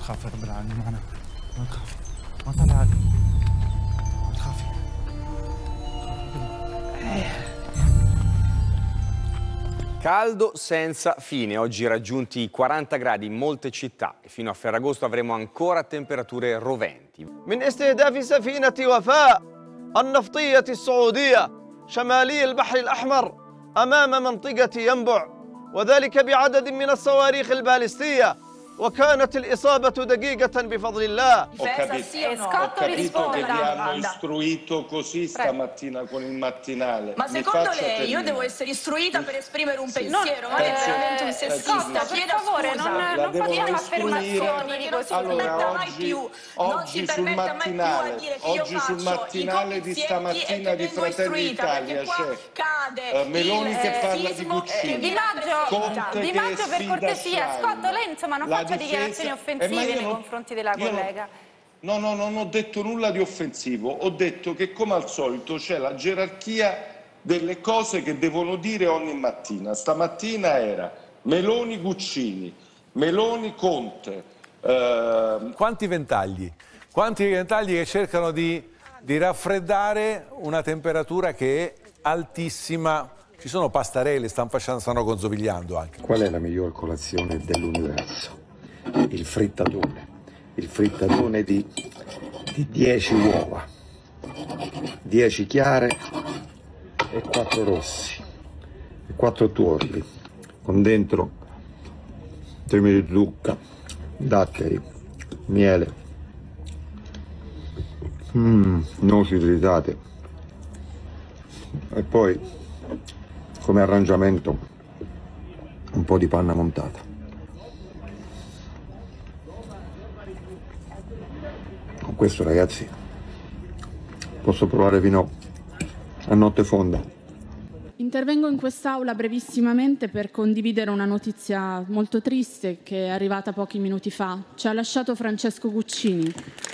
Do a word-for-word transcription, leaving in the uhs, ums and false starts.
تخافي يا رب العالمين معنا. ما تخافي ما طلعت ما تخافي. Caldo senza fine, oggi raggiunti i quaranta gradi in molte città e fino a Ferragosto avremo ancora temperature roventi. من استهداف سفينة وفاء النفطية السعودية شمالي البحر الأحمر أمام منطقة ينبع وذلك بعدد من الصواريخ البالستية وكانت الإصابة دقيقة بفضل الله. Ho capito, ho capito che vi hanno istruito così stamattina con il mattinale. Ma secondo lei io devo essere istruita per esprimere un pensiero? Non è veramente un sessista? Per favore, non, non facciamo affermazioni di così. Allora, oggi, oggi sul mattinale, oggi sul mattinale di stamattina di Fratelli d'Italia c'è uh, Meloni che parla di Guccini, Di Maggio, Conte Di che Maggio per sfida cortesia, Schlein. Scott, lei insomma non La faccia dichiarazioni difesa- offensive Eh, ma io nei non- confronti della io non- collega. No, no, non ho detto nulla di offensivo, ho detto che come al solito c'è la gerarchia delle cose che devono dire ogni mattina. Stamattina era Meloni Guccini, Meloni Conte. eh, Quanti ventagli? Quanti ventagli che cercano di, di raffreddare una temperatura che è altissima. Ci sono pastarelle, stanno, facendo, stanno consovigliando anche. Qual è la miglior colazione dell'universo? Il frittatone. Il frittatone di, di dieci uova, dieci chiare e quattro rossi, e quattro tuorli, con dentro semi di zucca, datteri, miele, mm, noci trittate e poi come arrangiamento un po' di panna montata. Con questo, ragazzi, posso provare fino a notte fonda. Intervengo in quest'Aula brevissimamente per condividere una notizia molto triste che è arrivata pochi minuti fa. Ci ha lasciato Francesco Guccini,